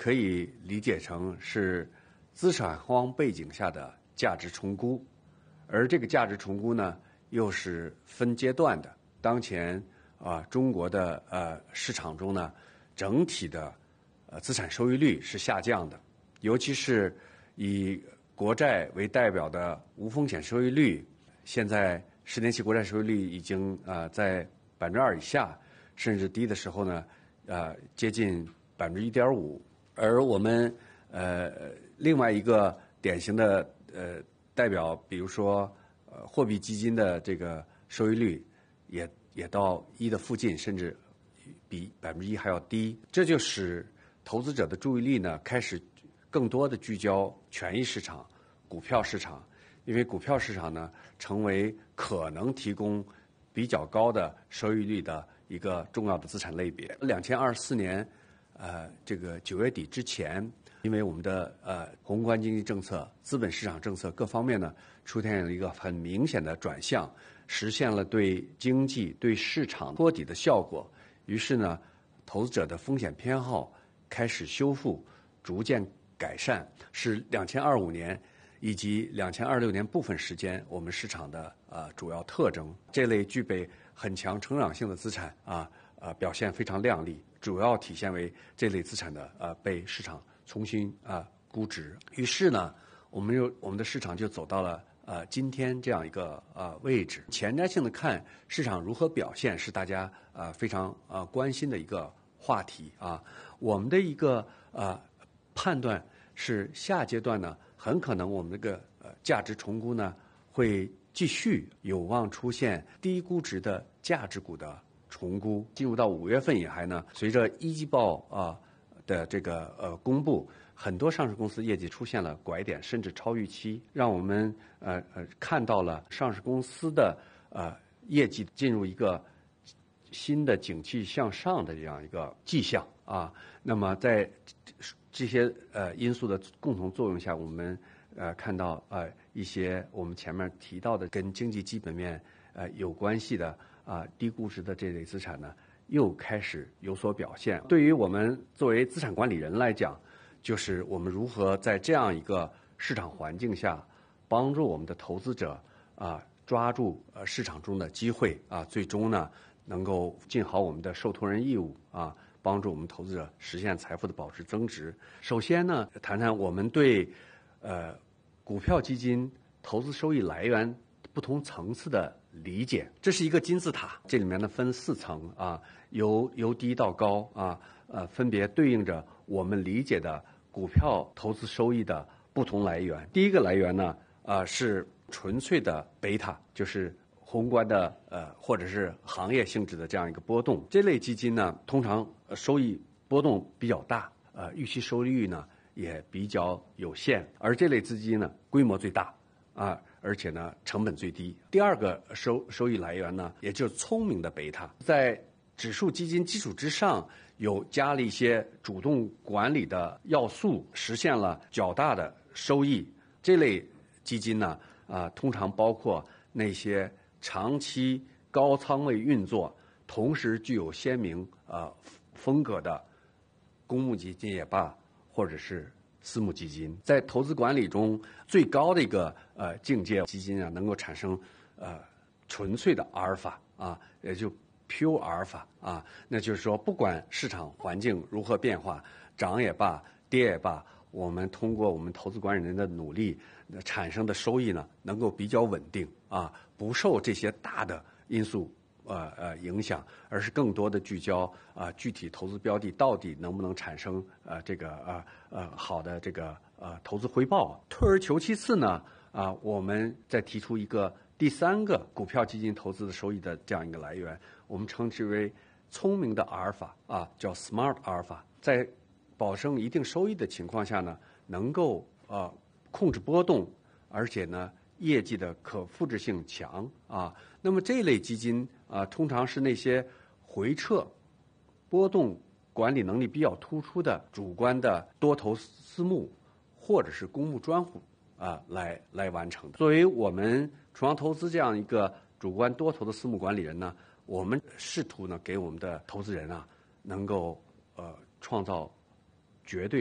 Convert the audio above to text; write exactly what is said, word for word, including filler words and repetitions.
可以理解成是资产荒背景下的价值重估，而这个价值重估呢，又是分阶段的。当前啊，中国的呃市场中呢，整体的呃资产收益率是下降的，尤其是以国债为代表的无风险收益率，现在十年期国债收益率已经呃在百分之二以下，甚至低的时候呢，呃接近百分之一点五。而我们呃另外一个典型的呃代表，比如说呃货币基金的这个收益率也也到一的附近，甚至比百分之一还要低。这就使投资者的注意力呢开始更多的聚焦权益市场、股票市场，因为股票市场呢成为可能提供比较高的收益率的一个重要的资产类别。两千二十四年。呃，这个九月底之前，因为我们的呃宏观经济政策、资本市场政策各方面呢，出现了一个很明显的转向，实现了对经济、对市场托底的效果。于是呢，投资者的风险偏好开始修复，逐渐改善，是两千二十五年以及两千二十六年部分时间我们市场的呃主要特征。这类具备很强成长性的资产啊。呃，表现非常亮丽，主要体现为这类资产的呃被市场重新啊、呃、估值。于是呢，我们又我们的市场就走到了呃今天这样一个呃位置。前瞻性的看市场如何表现，是大家呃非常呃关心的一个话题啊。我们的一个呃判断是，下阶段呢，很可能我们这个呃价值重估呢会继续有望出现低估值的价值股的重估。进入到五月份以来呢，随着一季报啊的这个呃公布，很多上市公司业绩出现了拐点，甚至超预期，让我们呃呃看到了上市公司的呃业绩进入一个新的景气向上的这样一个迹象啊。那么在这些呃因素的共同作用下，我们呃看到呃一些我们前面提到的跟经济基本面呃有关系的啊低估值的这类资产呢，又开始有所表现。对于我们作为资产管理人来讲，就是我们如何在这样一个市场环境下，帮助我们的投资者啊抓住呃市场中的机会啊，最终呢能够尽好我们的受托人义务啊，帮助我们投资者实现财富的保值增值。首先呢，谈谈我们对呃股票基金投资收益来源不同层次的理解。这是一个金字塔，这里面呢分四层啊，由由低到高啊，呃，分别对应着我们理解的股票投资收益的不同来源。第一个来源呢，啊、呃、是纯粹的贝塔，就是宏观的呃或者是行业性质的这样一个波动。这类基金呢，通常收益波动比较大，呃，预期收益率呢也比较有限，而这类资金呢规模最大。啊，而且呢，成本最低。第二个收收益来源呢，也就是聪明的贝塔，在指数基金基础之上，有加了一些主动管理的要素，实现了较大的收益。这类基金呢，啊，通常包括那些长期高仓位运作，同时具有鲜明啊风格的公募基金也罢，或者是私募基金。在投资管理中最高的一个呃境界，基金啊能够产生呃纯粹的阿尔法啊，也就 pure 阿尔法啊，那就是说不管市场环境如何变化，涨也罢，跌也罢，我们通过我们投资管理人的努力产生的收益呢，能够比较稳定啊，不受这些大的因素呃呃影响，而是更多的聚焦啊、呃、具体投资标的到底能不能产生呃这个呃呃好的这个呃投资回报。退而求其次呢啊、呃，我们再提出一个第三个股票基金投资的收益的这样一个来源，我们称之为聪明的阿尔法啊，叫 smart 阿尔法，在保证一定收益的情况下呢，能够呃控制波动，而且呢业绩的可复制性强啊。那么这类基金啊，通常是那些回撤、波动管理能力比较突出的主观的多头私募或者是公募专户啊来来完成的。作为我们重阳投资这样一个主观多头的私募管理人呢，我们试图呢给我们的投资人啊能够呃创造绝对